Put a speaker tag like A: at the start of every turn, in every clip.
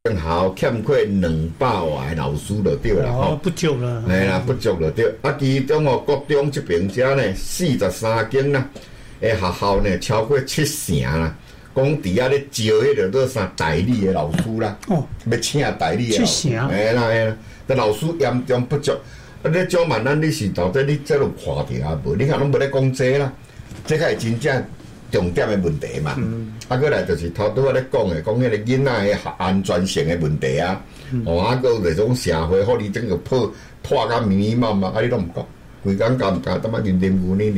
A: 校欠缺200外老师就对啦，
B: 不足了，
A: 嘿啦，不足就对。啊，其中国中这边遮呢，43间啦，学校呢超过70成啦。讲伫遐咧招迄个做啥代理的老师啦，要请代理的老师，嘿啦，但老师严重不足。啊，你蒋万安，你是到底你这有看着啊无？你看拢无咧讲这啦，这才是真正重点的问题嘛。啊，过来就是头拄仔咧讲的，讲迄个囡仔的安全性的问题啊。啊，个那种社会福利整个破甲密密麻麻，啊，你拢唔讲，规工干唔干？他妈啉牛奶。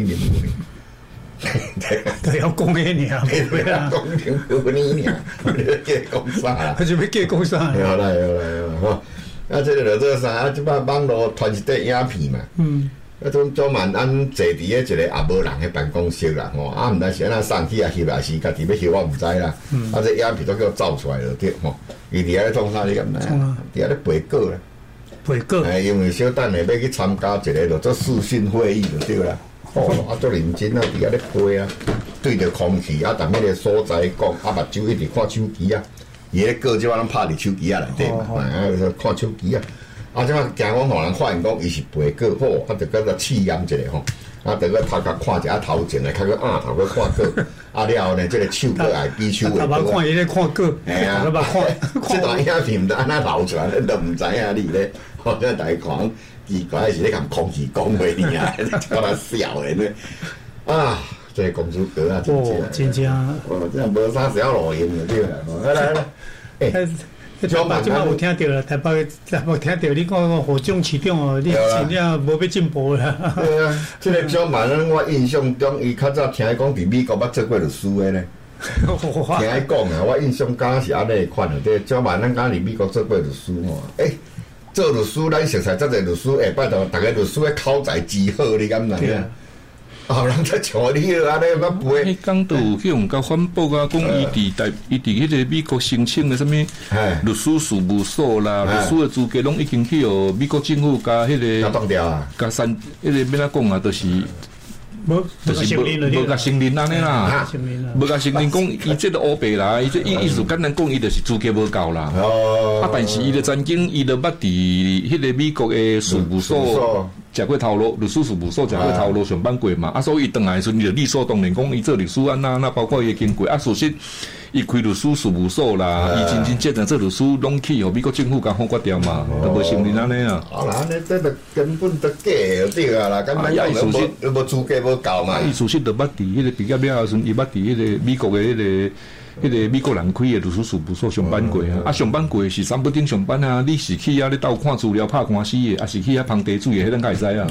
B: 都要讲迄尔，
A: 袂啦，讲牛奶尔，你叫讲啥啦？
B: 他就要叫讲啥？
A: 有啦，吼。啊，这个就做啥？啊，即摆网络传一块影片嘛。啊，蒋万安坐伫一个也无人的办公室啦，吼，啊，毋知是安怎送去啊翕，还是家己要翕，我毋知啦。啊，这影片都叫走出来了，对吼。伊伫遐咧创啥？你敢知？伫遐咧背稿啦。
B: 背稿。
A: 因为小等下要去参加一个就做视讯会议就对啦。啊，做认真啊，伫遐咧背啊，对着空气啊，踮迄个所在讲，啊，目睭一直看手机啊。伊咧稿即摆拢拍伫手机啊内底嘛，看手机啊。啊，即摆惊讲互人发现讲伊是背稿，啊，就搁个试验一下吼。啊，就搁头壳看一下头前的，较搁头搁看稿。啊了后呢，即个手搁来比手画。
B: 头看伊咧看稿，
A: 嘿啊，即段影片毋知安怎流出来，咱都毋知影你咧。好像大家看奇怪是咧共空气讲话尔，叫他笑的呢。啊，这公主哥啊，
B: 真正，
A: 这无啥小路用就对啦。来。
B: 蒋万安有听到啦，台北听到你讲火中起中哦，你真正无要进步啦。
A: 对啊，这个蒋万安我印象中，伊较早听伊讲伫美国捌做过律师的呢。听伊讲啊，我印象敢是安尼款的。这蒋万安敢伫美国做过律师哦？做律师咱熟悉遮侪律师，拜托，逐个律师的口才之好，你敢知影？人才像你安尼捌背。
C: 迄讲到去用甲反驳啊，讲伊伫迄个美国申请的什么律师事务所啦，律师的资格拢已经去美国政府甲迄个
A: 冻掉啊，
C: 甲迄个要怎讲啊，就是
B: 无
C: 甲承认安尼啦，无甲承认讲伊这个乌白啦，伊意思简单讲，伊就是资格无够啦。啊，但是伊的曾经伊就捌伫迄个美国的事务所。食过头路，律师事务所食过头路上班过嘛，所以伊转来的时阵，伊就理所当然讲伊做律师那包括伊的经过事实伊开律师事务所啦，伊真正做律师拢去美国政府甲放决掉嘛，都无承认安尼啊。
A: 好啦，安尼这个根本都假对啊啦，根本无资格无够嘛。
C: 伊事实就捌伫迄个毕业了后时阵，伊捌伫迄个美国的迄个美国人开的律师事务所上班过啊，上班过是三不顶上班啊，你是去咧斗看资料拍官司的，还是去碰茶水的，迄咱会知啊。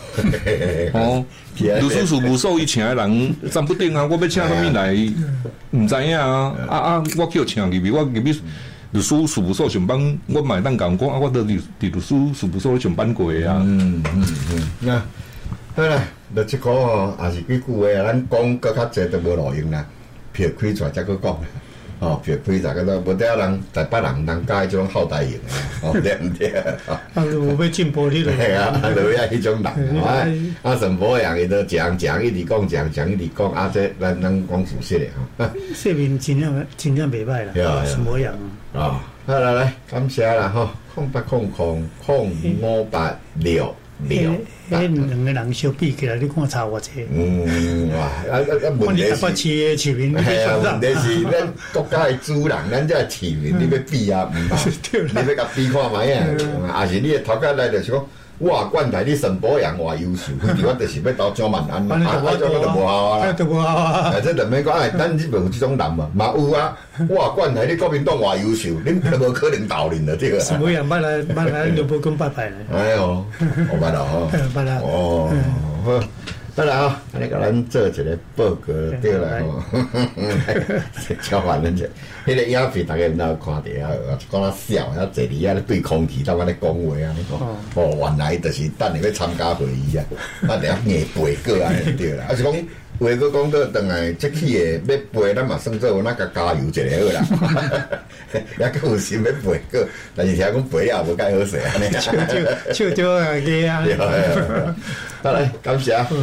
C: 律师事务所伊请的人三不顶啊，我要请什么来，唔知影啊。我叫请入去，我入去律师事务所上班，我嘛当讲讲我都伫律师事务所上班过的啊。
A: 那好啦，就即个也是几句话，咱讲搁较济都无路用啦。票开出来才去讲，票开出来个无得人台北人通加迄种好大型的，对毋对？
B: 有要进步你著
A: 系啊，就要迄种人，陈柏阳伊都一一直讲，一直讲，这咱讲事实的吼。
B: 说明真正袂歹啦，陈柏阳
A: 啊。好啦，来感谢啦吼，0800058666。
B: 迄两个人相比起来，你看差偌济。
A: 哇！问题是，
B: 问题是
A: 咱国家的主人，咱这市民，你要比啊？唔是，你要甲比看卖啊？也是你的头壳来就是讲，哇，冠台你陈柏阳偌优秀，我就是要投蒋万安，这个就无效啊！
B: 都无效啊！
A: 这就免讲，咱这边有这种人嘛有啊！哇，冠台你国民党偌优秀，恁都无可能投恁的这个。
B: 陈柏阳捌来就无跟拜拜了。
A: 哎呦，我捌了吼。
B: 捌了。
A: 哦，好。好啦啊，安尼甲咱做一个报告对啦吼，交换咱者，迄个影片大家有看着啊，讲啊笑，啊坐伫遐咧对空气，当安尼讲话啊，你讲，原来就是等下要参加会议啊，啊，俩硬背过安尼对啦，啊是讲话佫讲到等来即起诶要背，咱嘛算做有哪甲加油一下好啦，也佫有心要背过，但是听讲背了无介好势安尼，
B: 笑啊，个啊，
A: 好来，感谢。